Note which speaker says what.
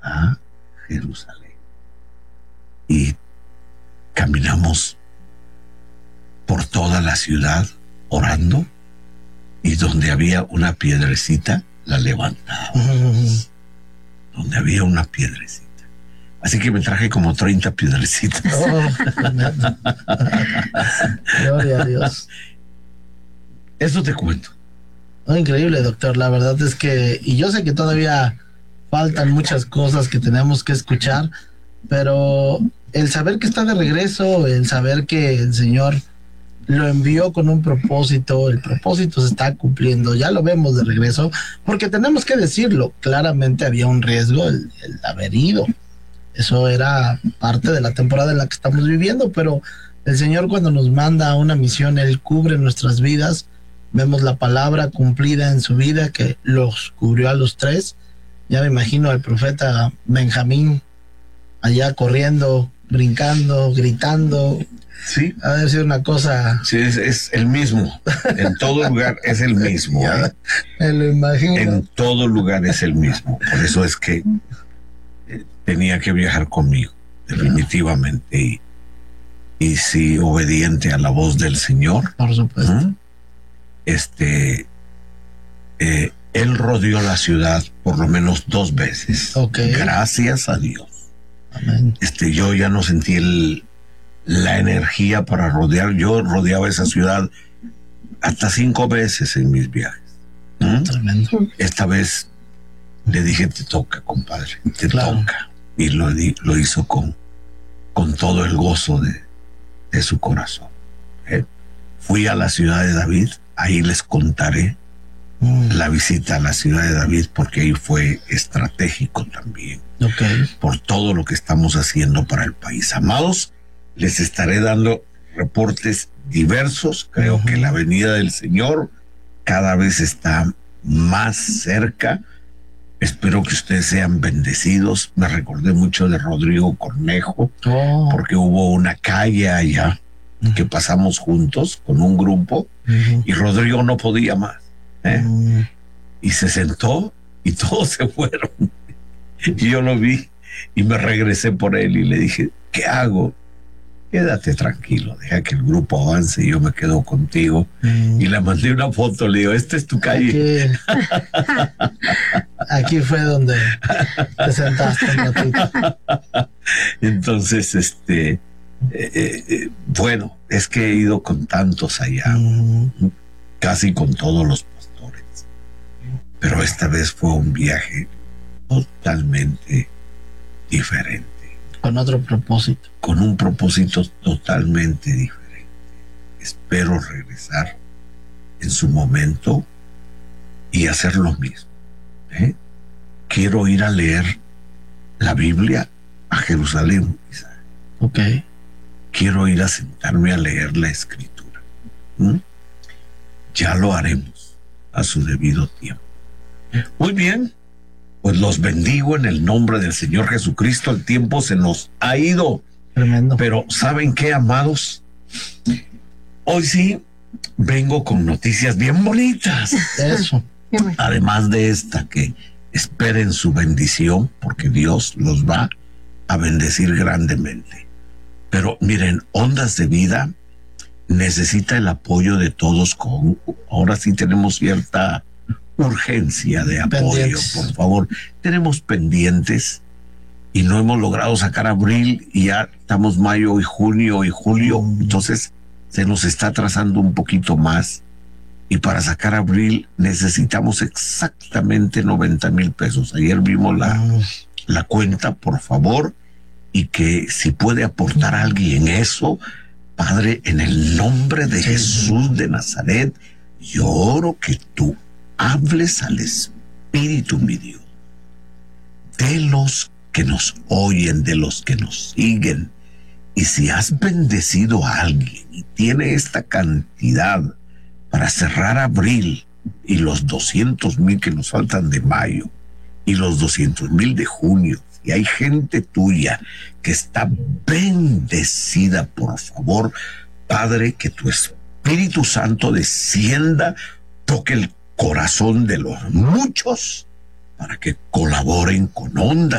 Speaker 1: a Jerusalén. Y caminamos por toda la ciudad orando, y donde había una piedrecita la levantábamos. Donde había una piedrecita. Así que me traje como 30 piedrecitas.
Speaker 2: Gloria a Dios.
Speaker 1: Eso te cuento.
Speaker 2: Increíble, doctor. La verdad es que, y yo sé que todavía faltan muchas cosas que tenemos que escuchar, pero el saber que está de regreso, el saber que el Señor lo envió con un propósito, el propósito se está cumpliendo, ya lo vemos de regreso, porque tenemos que decirlo, claramente había un riesgo el haber ido. Eso era parte de la temporada en la que estamos viviendo, pero el Señor, cuando nos manda a una misión, Él cubre nuestras vidas. Vemos la palabra cumplida en su vida, que los cubrió a los 3. Ya me imagino al profeta Benjamín allá corriendo, brincando, gritando.
Speaker 1: Sí.
Speaker 2: Ha de ser una cosa.
Speaker 1: Sí, es el mismo. En todo lugar es el mismo.
Speaker 2: Me lo imagino.
Speaker 1: En todo lugar es el mismo. Por eso es que tenía que viajar conmigo, definitivamente. Y sí, obediente a la voz del Señor.
Speaker 2: Por supuesto.
Speaker 1: Él rodeó la ciudad por lo menos 2 veces.
Speaker 2: Okay.
Speaker 1: Gracias a Dios.
Speaker 2: Amén.
Speaker 1: Yo ya no sentí la energía para rodear. Yo rodeaba esa ciudad hasta 5 veces en mis viajes.
Speaker 2: Tremendo.
Speaker 1: Esta vez le dije, te toca, compadre, te toca. Y lo hizo con todo el gozo de su corazón. Fui a la ciudad de David. Ahí les contaré la visita a la ciudad de David, porque ahí fue estratégico también. Por todo lo que estamos haciendo para el país. Amados, les estaré dando reportes diversos. Creo que la venida del Señor cada vez está más cerca. Espero que ustedes sean bendecidos. Me recordé mucho de Rodrigo Cornejo, porque hubo una calle allá que pasamos juntos con un grupo, y Rodrigo no podía más. Y se sentó y todos se fueron. Y yo lo vi y me regresé por él y le dije, ¿qué hago? Quédate tranquilo, deja que el grupo avance y yo me quedo contigo. Y le mandé una foto, le digo, esta es tu calle.
Speaker 2: Aquí fue donde te sentaste un ratito.
Speaker 1: Entonces, bueno, es que he ido con tantos allá, casi con todos los pastores, pero esta vez fue un viaje totalmente diferente.
Speaker 2: Con otro propósito.
Speaker 1: Con un propósito totalmente diferente. Espero regresar en su momento y hacer lo mismo. Quiero ir a leer la Biblia a Jerusalén. Quiero ir a sentarme a leer la Escritura. Ya lo haremos a su debido tiempo. Muy bien. Pues los bendigo en el nombre del Señor Jesucristo. El tiempo se nos ha ido.
Speaker 2: Tremendo.
Speaker 1: Pero ¿saben qué, amados? Hoy sí vengo con noticias bien bonitas.
Speaker 2: Eso.
Speaker 1: Además de esta, que esperen su bendición, porque Dios los va a bendecir grandemente. Pero miren, Ondas de Vida necesita el apoyo de todos. Ahora sí tenemos cierta urgencia de apoyo, pendientes. Por favor. Tenemos pendientes y no hemos logrado sacar abril, y ya estamos mayo y junio y julio. Entonces se nos está atrasando un poquito más, y para sacar abril necesitamos exactamente 90,000 pesos. Ayer vimos la cuenta, por favor, y que si puede aportar a alguien eso, Padre, en el nombre de Jesús de Nazaret, yo oro que tú hables al Espíritu, mi Dios, de los que nos oyen, de los que nos siguen. Y si has bendecido a alguien y tiene esta cantidad para cerrar abril, y los 200,000 que nos faltan de mayo, y los 200,000 de junio, y hay gente tuya que está bendecida, por favor, Padre, que tu Espíritu Santo descienda, toque el corazón de los muchos para que colaboren con Ondas